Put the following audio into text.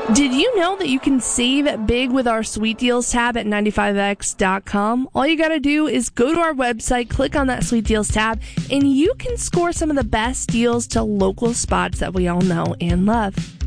Did you know that you can save big with our Sweet Deals tab at 95x.com? All you got to do is go to our website, click on that Sweet Deals tab, and you can score some of the best deals to local spots that we all know and love.